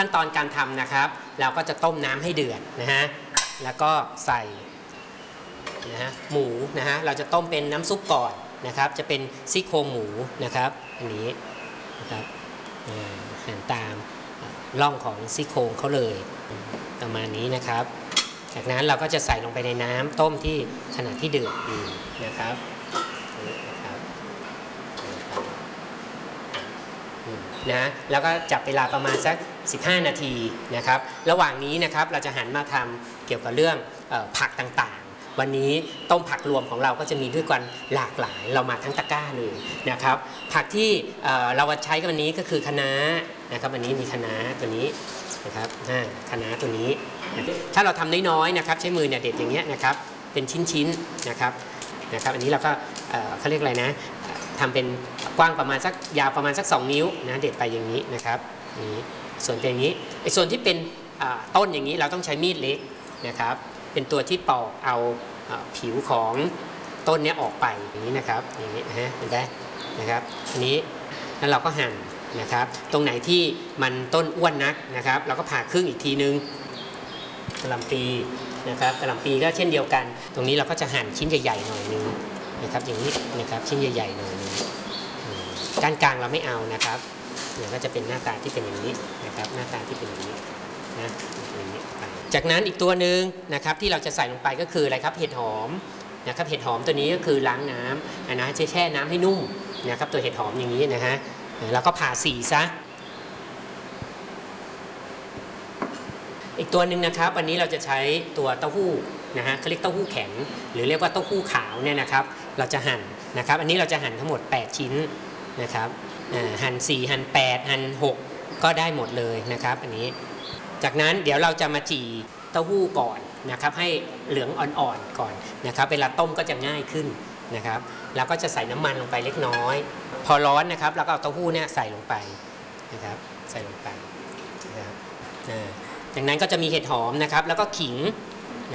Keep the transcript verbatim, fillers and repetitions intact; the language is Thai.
ขั้นตอนการทำนะครับเราก็จะต้มน้ำให้เดือดนะฮะแล้วก็ใส่นะฮะหมูนะฮะเราจะต้มเป็นน้ำซุปก่อนนะครับจะเป็นซี่โครงหมูนะครับอันนี้นะครับหั่นตามร่องของซี่โครงเขาเลยประมาณนี้นะครับจากนั้นเราก็จะใส่ลงไปในน้ำต้มที่ขณะที่เดือดอยู่นะครับนะแล้วก็จับเวลาประมาณสักสิบห้านาทีนะครับระหว่างนี้นะครับเราจะหันมาทำเกี่ยวกับเรื่องเอ่อผักต่างๆวันนี้ต้มผักรวมของเราก็จะมีด้วยกันหลากหลายเรามาทั้งตะกร้าเลยนะครับผักที่เอ่อเราใช้กันวันนี้ก็คือคะน้านะครับวันนี้มีคะน้าตัวนี้นะครับคะน้าตัวนี้ถ้าเราทำน้อยๆนะครับใช้มือเนี่ยเด็ดอย่างเงี้ยนะครับเป็นชิ้นๆนะครับนะครับอันนี้เราก็เอ่อเขาเรียกอะไรนะทำเป็นกว้างประมาณสักยาวประมาณสักสองนิ้วนะเด็ดไปอย่างนี้นะครับนี้ส่วนเป็นอย่างนี้ไอ้ส่วนที่เป็นต้นอย่างนี้เราต้องใช้มีดเล็กนะครับเป็นตัวที่ปอกเอาผิวของต้นนี้ออกไปอย่างนี้นะครับอย่างนี้นะฮะเห็นไหมนะครับอันนี้แล้วเราก็หั่นนะครับตรงไหนที่มันต้นอ้วนนักนะครับเราก็ผ่าครึ่งอีกทีนึงกระหล่ำปีนะครับกระหล่ำปีก็เช่นเดียวกันตรงนี้เราก็จะหั่นชิ้นใหญ่ๆหน่อยนึงนะครับอย่างนี้นะครับชิ้นใหญ่ๆหน่อยนึงก้านกลางเราไม่เอานะครับเนี่ยก็จะเป็นหน้าตาที่เป็นอย่างนี้นะครับหน้าตาที่เป็นอย่างนี้นะอย่างนี้ไปจากนั้นอีกตัวหนึ่งนะครับที่เราจะใส่ลงไปก็คืออะไรครับเห็ดหอมนะครับเห็ดหอมตัวนี้ก็คือล้างน้ำนะจะแช่น้ำให้นุ่มนะครับตัวเห็ดหอมอย่างนี้นะฮะแล้วก็ผ่าสีซะอีกตัวหนึ่งนะครับวันนี้เราจะใช้ตัวเต้าหู้นะฮะเขาเรียกเต้าหู้แข็งหรือเรียกว่าเต้าหู้ขาวเนี่ยนะครับเราจะหั่นนะครับอันนี้เราจะหั่นทั้งหมดแปดชิ้นนะครับหั่นสี่หั่นแปดหั่นหกก็ได้หมดเลยนะครับอันนี้จากนั้นเดี๋ยวเราจะมาจี่เต้าหู้ก่อนนะครับให้เหลืองอ่อนๆก่อนนะครับเวลาต้มก็จะง่ายขึ้นนะครับแล้วก็จะใส่น้ำมันลงไปเล็กน้อยพอร้อนนะครับแล้วก็เอาเต้าหู้เนี่ยใส่ลงไปนะครับใส่ลงไปนะครับจากนั้นก็จะมีเห็ดหอมนะครับแล้วก็ขิง